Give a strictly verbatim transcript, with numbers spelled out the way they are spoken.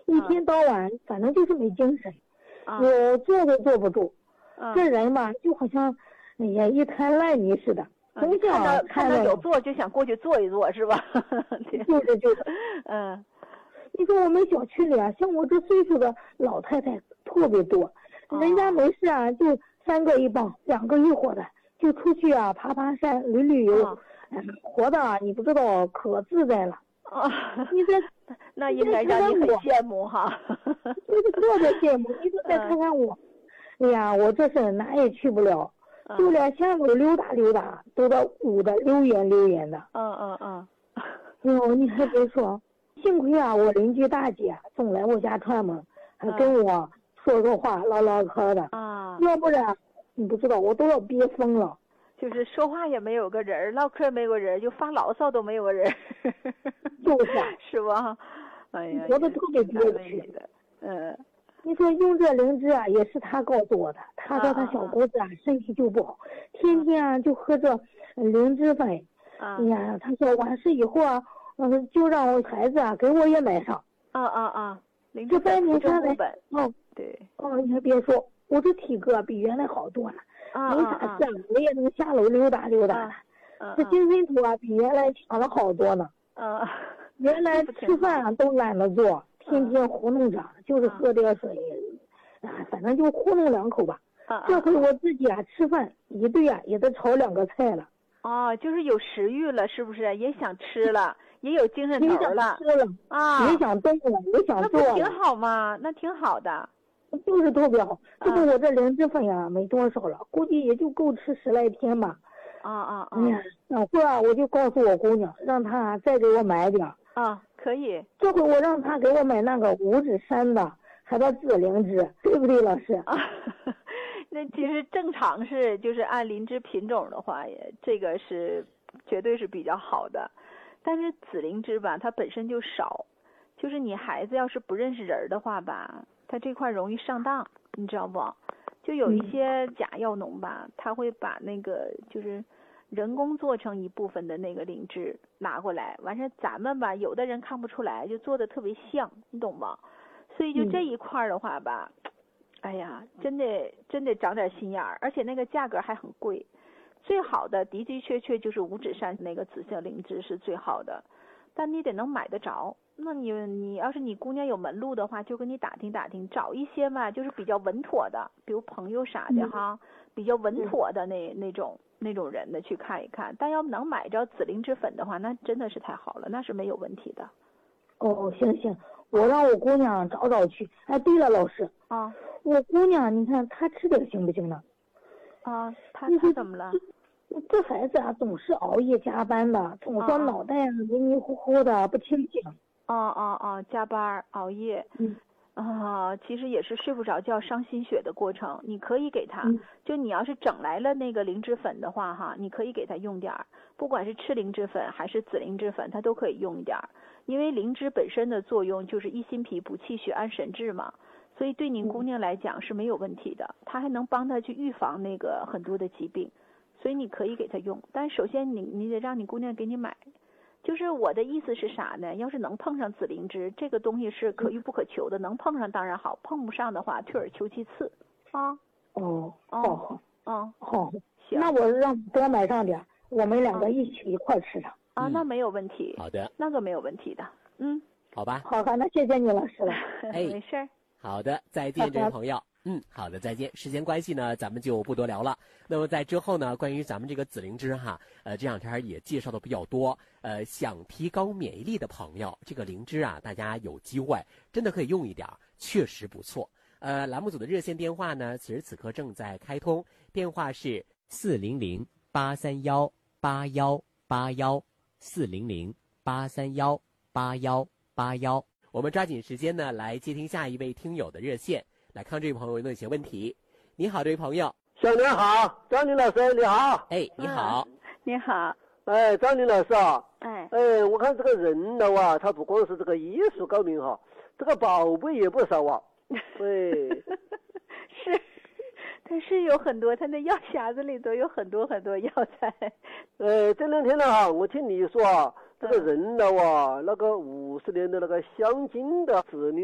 一天到晚反正就是没精神， 啊我坐都坐不住， 啊这人吧就好像哎呀一滩烂泥似的，总看想到看到到有座就想过去坐一坐，是吧？ 就是就是， 嗯你说我们小区里啊，像我这岁数的老太太特别多， 哦人家没事啊就三个一帮，两个一伙的，就出去啊爬爬山、旅旅游， 哦哎，活的啊你不知道可自在了。 哦， 你再那应该让你很羡慕哈。 就是特别羡慕，你说再看看我，哎呀，我这是哪也去不了， 嗯就连巷口溜达溜达都得捂得溜圆溜圆的。 嗯嗯嗯。 哎呦，你还别说，幸亏啊，我邻居大姐总来我家串门，还跟我说说话、唠唠嗑的啊， 要不然你不知道我都要憋疯了。 就是说话也没有个人，唠嗑没有个人，就发牢骚都没有个人。 就是是吧？哎呀， 活得特别憋屈的。嗯。 你说用这灵芝啊，也是他告诉我的。他说他小姑子啊，身体就不好，天天啊就喝这灵芝粉。哎呀，他说完事以后啊，嗯，就让我孩子啊给我也买上。 啊啊啊！ 这半年下来， 哦，对， 哦，你还别说，我这体格比原来好多了。 啊没啥事啊，我也能下楼溜达溜达了。这精神头啊，比原来强了好多呢。 啊， 原来吃饭啊都懒得做，天天糊弄着，就是喝点水，啊，反正就糊弄两口吧。这回我自己啊吃饭一顿啊也得炒两个菜了。 哦，就是有食欲了，是不是？也想吃了，也有精神头了。 吃了啊， 也想动了，也想做了。 那不挺好吗？那挺好的。 就是特别好。这不我这灵芝粉呀没多少了，估计也就够吃十来天吧。 啊啊啊！ 哎呀，等会儿啊我就告诉我姑娘，让她再给我买点。 啊，可以。 这回我让她给我买那个五指山的，还有紫灵芝，对不对，老师？ 啊，那其实正常是就是按灵芝品种的话，也这个是绝对是比较好的。但是紫灵芝吧，它本身就少，就是你孩子要是不认识人的话吧，他这块容易上当，你知道不？就有一些假药农吧，他会把那个就是人工做成一部分的那个灵芝拿过来，完事咱们吧，有的人看不出来，就做的特别像，你懂吗？所以就这一块的话吧，嗯、哎呀，真得真得长点心眼儿，而且那个价格还很贵。最好的的的确确就是五指山那个紫色灵芝是最好的，但你得能买得着。那你你要是你姑娘有门路的话，就跟你打听打听，找一些嘛，就是比较稳妥的，比如朋友啥的哈，嗯、比较稳妥的那那种那种人的去看一看。但要能买着紫灵芝粉的话，那真的是太好了，那是没有问题的。 哦，行行，我让我姑娘找找去。哎，对了，老师啊， 我姑娘，你看她吃点行不行呢？ 啊，她她怎么了？ 这孩子啊，总是熬夜加班的，总说脑袋啊迷迷糊糊的，不清醒。 哦哦哦，加班熬夜， 嗯， 啊，其实也是睡不着觉、伤心血的过程。你可以给他， 嗯、 就你要是整来了那个灵芝粉的话，哈，你可以给他用点儿，不管是吃灵芝粉还是紫灵芝粉，他都可以用一点儿。因为灵芝本身的作用就是益心脾、补气血、安神志嘛，所以对您姑娘来讲是没有问题的，它还能帮她去预防那个很多的疾病，所以你可以给她用。但首先你你得让你姑娘给你买。就是我的意思是啥呢？要是能碰上紫灵芝，这个东西是可遇不可求的，能碰上当然好，碰不上的话退而求其次啊。 哦，好好， 嗯， 好， 行， 那我让多买上点，我们两个一起一块吃的啊，那没有问题。 好的， 那个没有问题的。嗯， 好吧。 好的，那谢谢你老师了。 哎， 没事儿。 好的，再见，这位朋友。嗯，好的，再见。时间关系呢，咱们就不多聊了。那么在之后呢，关于咱们这个紫灵芝哈，呃，这两天也介绍的比较多。呃，想提高免疫力的朋友，这个灵芝啊，大家有机会真的可以用一点，确实不错。呃，栏目组的热线电话呢，此时此刻正在开通，电话是四零零八三幺八幺八幺四零零八三幺八幺八幺。我们抓紧时间呢，来接听下一位听友的热线。来看这位朋友的一些问题。你好，这位朋友。 小年好，张林老师你好。 哎，你好。 嗯、你好。 哎，张林老师啊。 哎。 哎，我看这个人的话，他不光是这个医术高明哈，这个宝贝也不少啊。对。 是，他是有很多，他那药匣子里头有很多很多药材。 呃，这两天呢哈，我听你说啊，这个人的话，那个五十年的那个香精的紫灵